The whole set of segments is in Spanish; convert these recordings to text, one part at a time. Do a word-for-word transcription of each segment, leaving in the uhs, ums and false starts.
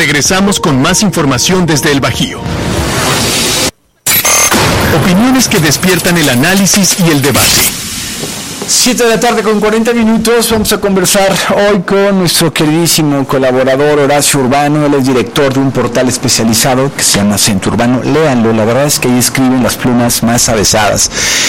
Regresamos con más información desde el Bajío. Opiniones que despiertan el análisis y el debate. Siete de la tarde con cuarenta minutos, vamos a conversar hoy con nuestro queridísimo colaborador Horacio Urbano. Él es director de un portal especializado que se llama Centro Urbano. Léanlo, la verdad es que ahí escriben las plumas más avesadas,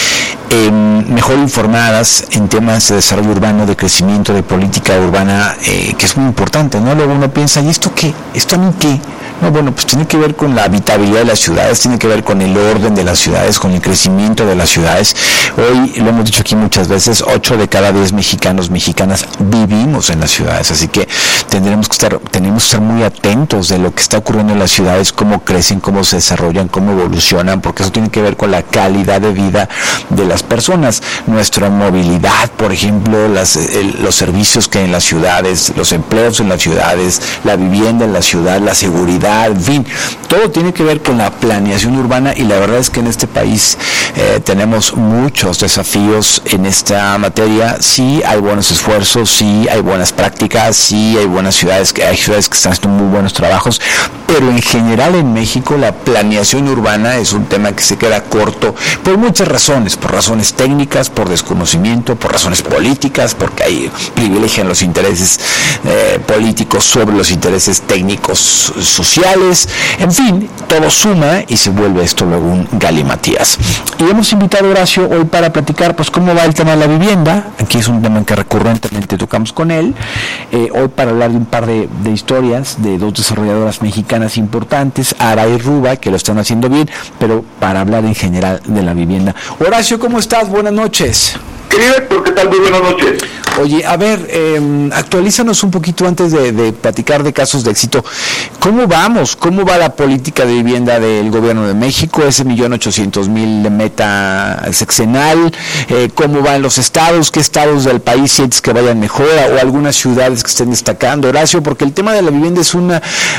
eh, mejor informadas en temas de desarrollo urbano, de crecimiento, de política urbana, eh, que es muy importante, ¿no? Luego uno piensa, ¿y esto qué? ¿Esto a mí qué? No, bueno, pues tiene que ver con la habitabilidad de las ciudades, tiene que ver con el orden de las ciudades, con el crecimiento de las ciudades. Hoy, lo hemos dicho aquí muchas veces, ocho de cada diez mexicanos, mexicanas vivimos en las ciudades, así que tendremos que estar, tenemos que estar muy atentos de lo que está ocurriendo en las ciudades, cómo crecen, cómo se desarrollan, cómo evolucionan, porque eso tiene que ver con la calidad de vida de las personas, nuestra movilidad, por ejemplo, las, el, los servicios que hay en las ciudades, los empleos en las ciudades, la vivienda en la ciudad, la seguridad, en fin, todo tiene que ver con la planeación urbana, y la verdad es que en este país eh, tenemos muchos desafíos en esta materia. Sí hay buenos esfuerzos, sí hay buenas prácticas, sí hay buenas ciudades, que hay ciudades que están haciendo muy buenos trabajos, pero en general en México la planeación urbana es un tema que se queda corto por muchas razones, por razones técnicas, por desconocimiento, por razones políticas, porque hay privilegian los intereses eh, políticos sobre los intereses técnicos sociales. Sociales, en fin, todo suma y se vuelve esto luego un galimatías. Y hemos invitado a Horacio hoy para platicar pues cómo va el tema de la vivienda. Aquí es un tema en que recurrentemente tocamos con él. Eh, hoy para hablar de un par de, de historias de dos desarrolladoras mexicanas importantes, Ara y Ruba, que lo están haciendo bien, pero para hablar en general de la vivienda. Horacio, ¿cómo estás? Buenas noches. Querido Héctor, ¿qué tal? Muy buenas noches. Oye, a ver, eh, actualízanos un poquito antes de, de platicar de casos de éxito. ¿Cómo vamos? ¿Cómo va la política de vivienda del gobierno de México? Ese millón ochocientos mil de meta sexenal. Eh, ¿Cómo van los estados? ¿Qué estados del país sientes que vayan mejor? ¿O algunas ciudades que estén destacando, Horacio? Porque el tema de la vivienda es un uh,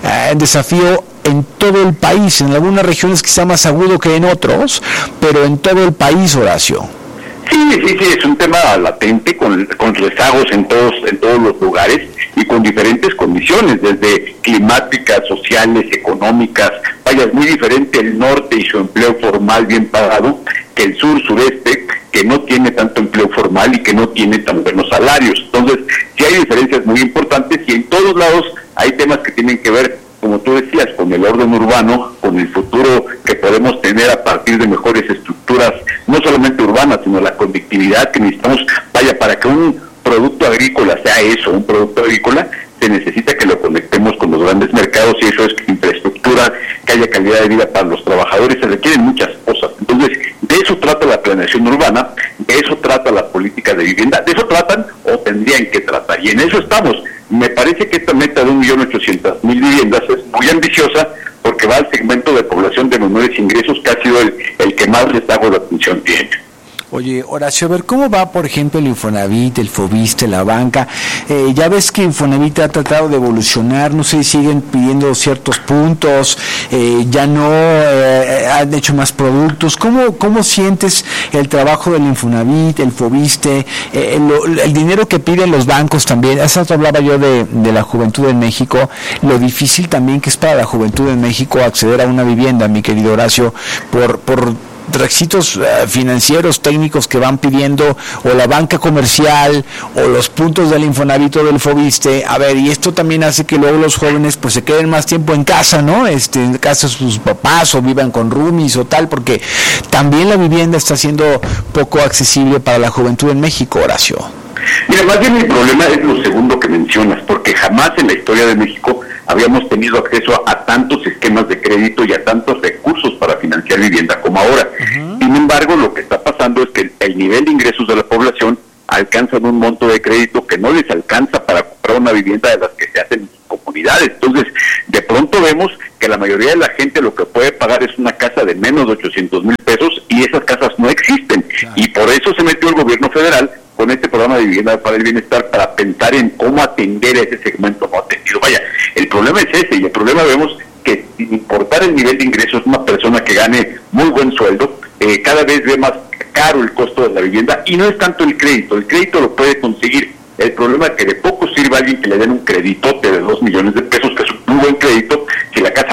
desafío en todo el país. En algunas regiones quizá más agudo que en otros, pero en todo el país, Horacio. Sí, sí, sí, es un tema latente con, con rezagos en todos en todos los lugares y con diferentes condiciones, desde climáticas, sociales, económicas. Vaya, es muy diferente el norte y su empleo formal bien pagado que el sur, sureste, que no tiene tanto empleo formal y que no tiene tan buenos salarios. Entonces, sí hay diferencias muy importantes y en todos lados hay temas que tienen que ver, como tú decías, con el orden urbano, con el futuro que podemos tener a partir de mejores estructuras, no solamente urbanas, sino la conectividad que necesitamos. Vaya, para que un producto agrícola sea eso, un producto agrícola, se necesita que lo conectemos con los grandes mercados, y eso es infraestructura, que haya calidad de vida para los trabajadores, se requieren muchas cosas. Entonces, de eso trata la planeación urbana, de eso trata la política de vivienda, de eso tratan o tendrían que tratar, y en eso estamos. Me parece que esta meta de un millón ochocientas mil viviendas es muy ambiciosa, porque va al segmento de población de menores ingresos, que ha sido el, el que más rezago de atención tiene. Oye, Horacio, a ver, ¿cómo va, por ejemplo, el Infonavit, el Fobiste, la banca? Eh, ya ves que Infonavit ha tratado de evolucionar, no sé si siguen pidiendo ciertos puntos, eh, ya no eh, han hecho más productos. ¿Cómo, cómo sientes el trabajo del Infonavit, el Fobiste, eh, lo, el dinero que piden los bancos también? Hace rato hablaba yo de, de la juventud en México, lo difícil también que es para la juventud en México acceder a una vivienda, mi querido Horacio, por... por requisitos uh, financieros, técnicos que van pidiendo, o la banca comercial, o los puntos del Infonavit o del Fobiste. A ver, y esto también hace que luego los jóvenes pues se queden más tiempo en casa, ¿no? Este, en casa de sus papás, o vivan con roomies o tal, porque también la vivienda está siendo poco accesible para la juventud en México, Horacio. Mira, más bien el problema es lo segundo que mencionas, porque jamás en la historia de México habíamos tenido acceso a, a tantos esquemas de crédito y a tantos recursos para financiar vivienda como ahora. Uh-huh. Sin embargo, lo que está pasando es que el, el nivel de ingresos de la población alcanzan un monto de crédito que no les alcanza para comprar una vivienda de las que se hacen en sus comunidades. Entonces, de pronto vemos que la mayoría de la gente lo que puede pagar es una casa de menos de ochocientos mil pesos, y esas casas no existen. Claro. Y por eso se metió el gobierno federal con este programa de vivienda para el bienestar, para pensar en cómo atender a ese segmento no atendido. Vaya, el problema es ese, y el problema vemos que sin importar el nivel de ingresos, una persona que gane muy buen sueldo, eh, cada vez ve más caro el costo de la vivienda, y no es tanto el crédito, el crédito lo puede conseguir. El problema es que de poco sirve a alguien que le den un creditote de dos millones de pesos, que es un muy buen crédito,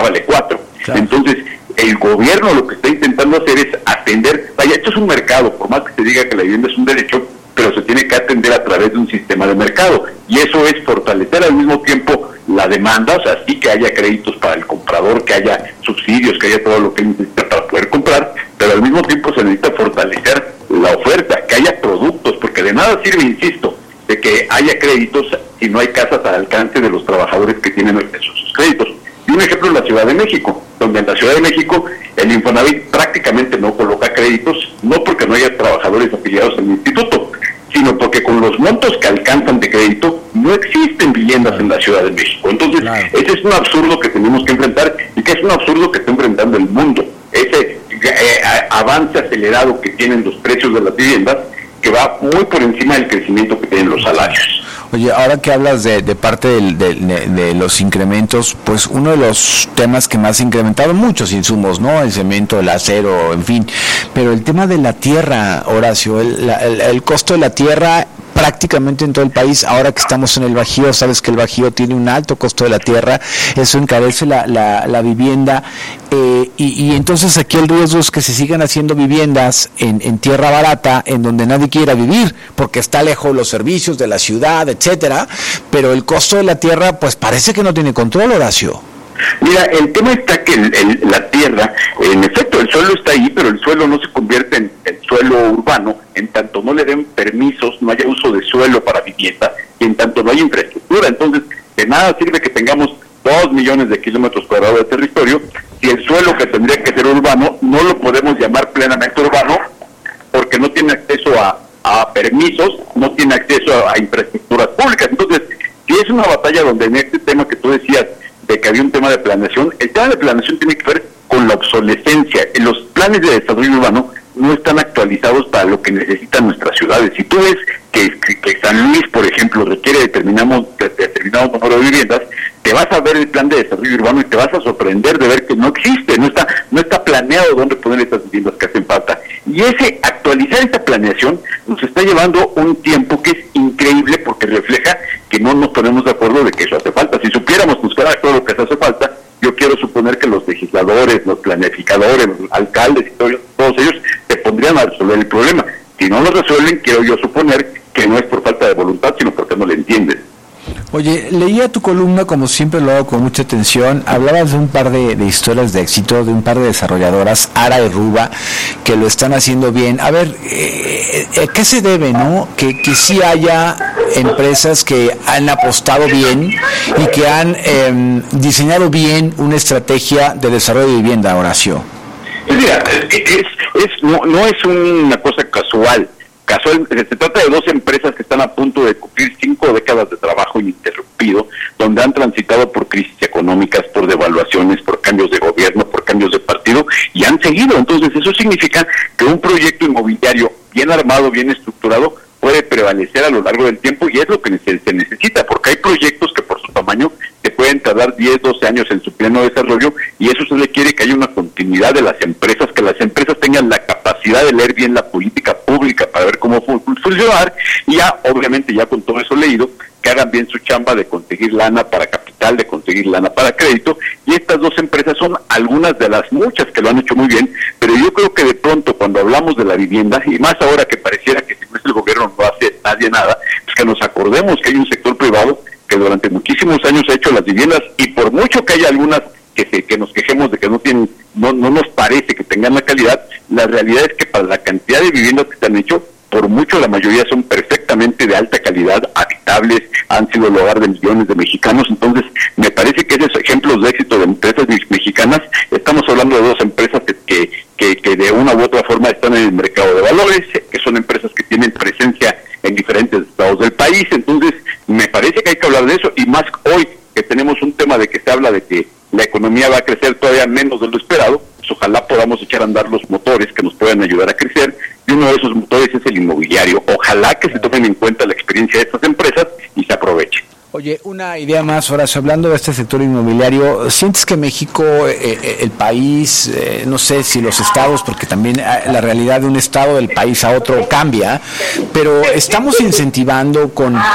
vale cuatro. Claro. Entonces, el gobierno lo que está intentando hacer es atender, vaya, esto es un mercado, por más que se diga que la vivienda es un derecho, pero se tiene que atender a través de un sistema de mercado, y eso es fortalecer al mismo tiempo la demanda, o sea, sí que haya créditos para el comprador, que haya subsidios, que haya todo lo que necesita para poder comprar, pero al mismo tiempo se necesita fortalecer la oferta, que haya productos, porque de nada sirve, insisto, de que haya créditos si no hay casas al alcance de los trabajadores que tienen acceso a sus créditos. Y un ejemplo es la Ciudad de México, donde en la Ciudad de México el Infonavit prácticamente no coloca créditos, no porque no haya trabajadores afiliados al instituto, sino porque con los montos que alcanzan de crédito no existen viviendas en la Ciudad de México. Entonces, claro, ese es un absurdo que tenemos que enfrentar y que es un absurdo que está enfrentando el mundo. Ese eh, avance acelerado que tienen los precios de las viviendas, que va muy por encima del crecimiento que tienen los salarios. Oye, ahora que hablas de, de parte del, de, de, de los incrementos, pues uno de los temas que más ha incrementado, muchos insumos, ¿no? El cemento, el acero, en fin, pero el tema de la tierra, Horacio, el, la, el, el costo de la tierra prácticamente en todo el país, ahora que estamos en el Bajío, sabes que el Bajío tiene un alto costo de la tierra, eso encarece la, la, la vivienda, eh, y, y entonces aquí el riesgo es que se sigan haciendo viviendas en, en tierra barata, en donde nadie quiera vivir, porque está lejos los servicios de la ciudad, etcétera, pero el costo de la tierra, pues parece que no tiene control, Horacio. Mira, el tema está que el, el, la tierra, en efecto, el suelo está ahí, pero el suelo no se convierte en, en suelo urbano, en tanto no le den permisos, no haya uso de suelo para vivienda, y en tanto no hay infraestructura. Entonces, de nada sirve que tengamos dos millones de kilómetros cuadrados de territorio, si el suelo que tendría que ser urbano no lo podemos llamar plenamente urbano, porque no tiene acceso a, a permisos, no tiene acceso a, a infraestructuras públicas. Entonces, si es una batalla donde en este tema que tú decías, de que había un tema de planeación, el tema de planeación tiene que ver con la obsolescencia. Los planes de desarrollo urbano no están actualizados para lo que necesitan nuestras ciudades. Si tú ves que, que, que San Luis, por ejemplo, requiere determinado, determinado número de viviendas, te vas a ver el plan de desarrollo urbano y te vas a sorprender de ver que no existe, no está no está planeado dónde poner estas viviendas que hacen falta. Y ese actualizar esta planeación nos está llevando un tiempo que es increíble, porque refleja que no nos ponemos de acuerdo de que eso hace falta. Si supiéramos buscar todo lo que hace falta, yo quiero suponer que los legisladores, los planificadores, los alcaldes y todos, todos ellos se pondrían a resolver el problema. Si no lo resuelven, quiero yo suponer que no es por falta de voluntad, sino porque no le entienden. Oye, leía tu columna, como siempre lo hago con mucha atención, hablabas de un par de, de historias de éxito, de un par de desarrolladoras, Ara y Ruba, que lo están haciendo bien. A ver, eh, eh, ¿qué se debe, no? Que, que sí haya empresas que han apostado bien y que han eh, diseñado bien una estrategia de desarrollo de vivienda, Horacio. Mira, es, es, no, no es una cosa casual. Casual, se trata de dos empresas que están a punto de cumplir cinco décadas de trabajo ininterrumpido, donde han transitado por crisis económicas, por devaluaciones, por cambios de gobierno, por cambios de partido, y han seguido. Entonces eso significa que un proyecto inmobiliario bien armado, bien estructurado, puede prevalecer a lo largo del tiempo, y es lo que se, se necesita, porque hay proyectos que por su tamaño se pueden tardar diez, doce años en su pleno desarrollo, y eso se requiere que haya una continuidad de las empresas, que las empresas tengan la capacidad de leer bien la política pública para ver cómo fu- funcionar, y ya, obviamente, ya con todo eso leído, que hagan bien su chamba de conseguir lana para capital, de conseguir lana para crédito, y estas dos empresas son algunas de las muchas que lo han hecho muy bien, pero yo creo que de pronto cuando hablamos de la vivienda, y más ahora que pareciera que si no es el gobierno no hace nadie nada, es que nos acordemos que hay un sector privado que durante muchísimos años ha hecho las viviendas, y por mucho que haya algunas que se, que nos quejemos de que no tienen, no, no nos parece que tengan la calidad, la realidad es que para la cantidad de viviendas que se han hecho, por mucho la mayoría son perfectamente de alta calidad, habitables, han sido el hogar de millones de mexicanos. Entonces me parece que esos ejemplos de éxito de empresas mexicanas, estamos hablando de dos empresas que, que, que, que de una u otra forma están en el mercado de valores, que son empresas que tienen presencia en diferentes estados del país. Entonces me parece que hay que hablar de eso, y más hoy que tenemos un tema de que se habla de que la economía va a crecer todavía menos de lo esperado, pues ojalá podamos echar a andar los motores que nos puedan ayudar a crecer, y uno de esos motores es el inmobiliario. Ojalá que se tomen en cuenta la experiencia de estas empresas y se aprovechen. Oye, una idea más, Horacio, hablando de este sector inmobiliario, ¿sientes que México, eh, el país, eh, no sé si los estados, porque también la realidad de un estado del país a otro cambia, pero estamos incentivando con,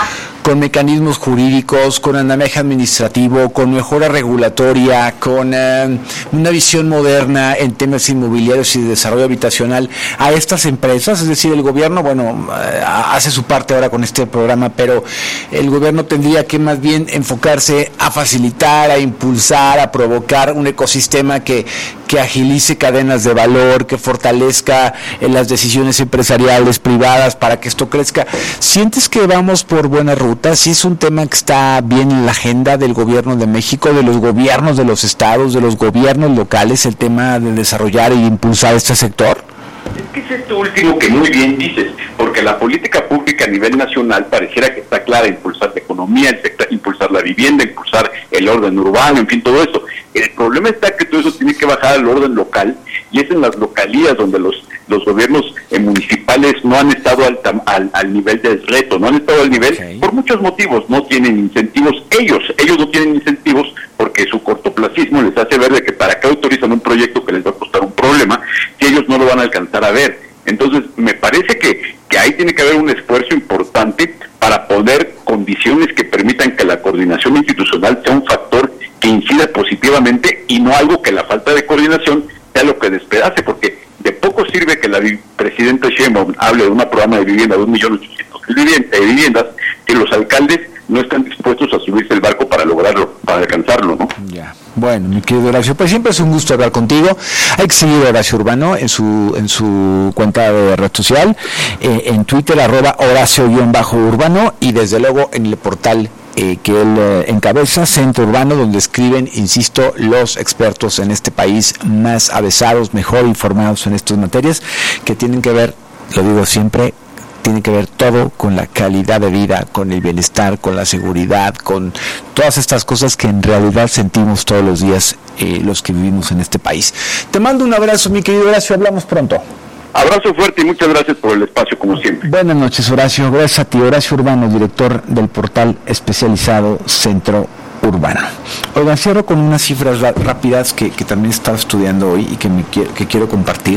con mecanismos jurídicos, con andamiaje administrativo, con mejora regulatoria, con eh, una visión moderna en temas inmobiliarios y de desarrollo habitacional a estas empresas? Es decir, el gobierno, bueno, eh, hace su parte ahora con este programa, pero el gobierno tendría que más bien enfocarse a facilitar, a impulsar, a provocar un ecosistema que, que agilice cadenas de valor, que fortalezca en las decisiones empresariales privadas para que esto crezca. ¿Sientes que vamos por buena ruta? ¿Sí es un tema que está bien en la agenda del gobierno de México, de los gobiernos de los estados, de los gobiernos locales, el tema de desarrollar e impulsar este sector? Es que es esto último que muy bien dices, porque la política pública a nivel nacional pareciera que está clara: impulsar la economía, el sector, impulsar la vivienda, impulsar el orden urbano, en fin, todo eso. El problema está que todo eso tiene que bajar al orden local, y es en las localías donde los los gobiernos eh, municipales no han estado al, al, al nivel del reto, no han estado al nivel, okay, por muchos motivos. No tienen incentivos, ellos, ellos no tienen incentivos porque su cortoplacismo les hace ver de que para qué autorizan un proyecto que les va a costar un problema si ellos no lo van a alcanzar a ver. Entonces, me parece que, que ahí tiene que haber un esfuerzo importante para poner condiciones que permitan que la coordinación institucional sea un factor que incida positivamente y no algo que la falta de coordinación sea lo que despedace, porque de poco sirve que la presidenta Sheinbaum hable de un programa de vivienda de un millón ochocientos mil viviendas, que los alcaldes no están dispuestos a subirse el barco para lograrlo, para alcanzarlo, ¿no? Ya. Bueno, mi querido Horacio, pues siempre es un gusto hablar contigo. Hay que seguir a Horacio Urbano en su en su cuenta de red social, eh, en Twitter, arroba Horacio-Urbano, y desde luego en el portal Eh, que él eh, encabeza, Centro Urbano, donde escriben, insisto, los expertos en este país más avesados, mejor informados en estas materias, que tienen que ver, lo digo siempre, tiene que ver todo con la calidad de vida, con el bienestar, con la seguridad, con todas estas cosas que en realidad sentimos todos los días eh, los que vivimos en este país. Te mando un abrazo, mi querido Horacio, hablamos pronto. Abrazo fuerte y muchas gracias por el espacio, como siempre. Buenas noches, Horacio. Gracias a ti, Horacio Urbano, director del portal especializado Centro Urbano. Oigan, cierro con unas cifras rápidas que, que también estaba estudiando hoy y que, me, que quiero compartir.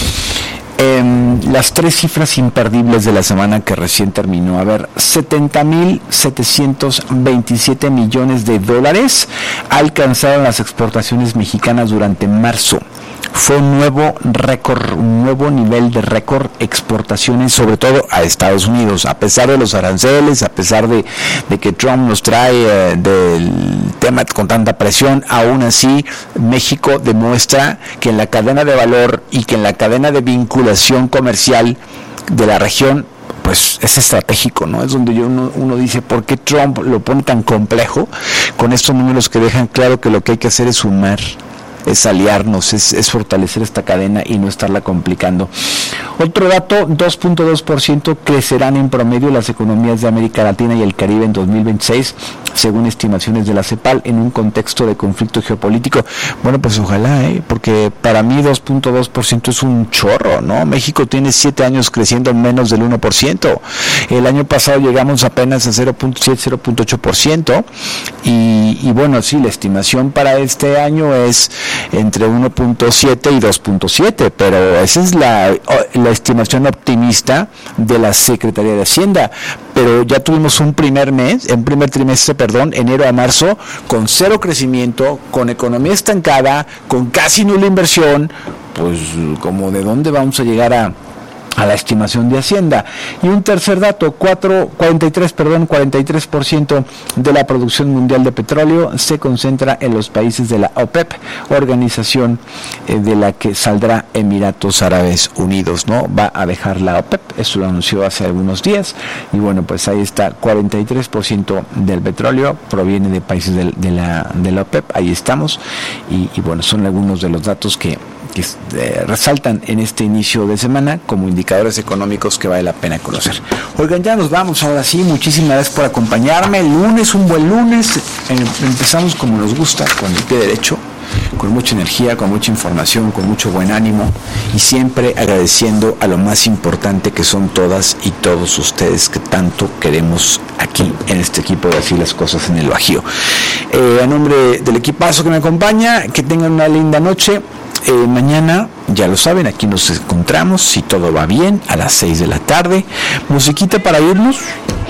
Eh, las tres cifras imperdibles de la semana que recién terminó. A ver, setenta mil setecientos veintisiete millones de dólares alcanzaron las exportaciones mexicanas durante marzo. Fue un nuevo récord, un nuevo nivel de récord exportaciones, sobre todo a Estados Unidos, a pesar de los aranceles, a pesar de, de que Trump nos trae eh, del tema con tanta presión. Aún así, México demuestra que en la cadena de valor y que en la cadena de vinculación comercial de la región, pues es estratégico, ¿no? Es donde yo uno, uno dice, ¿por qué Trump lo pone tan complejo? Con estos números que dejan claro que lo que hay que hacer es sumar, es aliarnos, es, es fortalecer esta cadena y no estarla complicando. Otro dato, dos punto dos por ciento crecerán en promedio las economías de América Latina y el Caribe en dos mil veintiséis, según estimaciones de la CEPAL, en un contexto de conflicto geopolítico. Bueno, pues ojalá, ¿eh? Porque para mí dos punto dos por ciento es un chorro, ¿no? México tiene siete años creciendo menos del uno por ciento. El año pasado llegamos apenas a cero punto siete, cero punto ocho por ciento y, y bueno, sí, la estimación para este año es entre uno punto siete y dos punto siete, pero esa es la, la estimación optimista de la Secretaría de Hacienda. Pero ya tuvimos un primer mes, un primer trimestre, perdón, enero a marzo, con cero crecimiento, con economía estancada, con casi nula inversión. Pues como de dónde vamos a llegar a a la estimación de Hacienda. Y un tercer dato, cuatro, cuarenta y tres, perdón, cuarenta y tres por ciento de la producción mundial de petróleo se concentra en los países de la OPEP, organización eh, de la que saldrá Emiratos Árabes Unidos, ¿no? Va a dejar la OPEP, eso lo anunció hace algunos días, y bueno, pues ahí está, cuarenta y tres por ciento del petróleo proviene de países de, de, la, de la OPEP, ahí estamos, y, y bueno, son algunos de los datos que que eh, resaltan en este inicio de semana como indicadores económicos que vale la pena conocer. Oigan, ya nos vamos ahora sí, muchísimas gracias por acompañarme. El lunes, un buen lunes, eh, empezamos como nos gusta, con el pie derecho, con mucha energía, con mucha información, con mucho buen ánimo y siempre agradeciendo a lo más importante que son todas y todos ustedes que tanto queremos aquí en este equipo de Así las Cosas en el Bajío. Eh, a nombre del equipazo que me acompaña, que tengan una linda noche. Eh, mañana, ya lo saben, aquí nos encontramos, si todo va bien, a las seis de la tarde. Musiquita para irnos.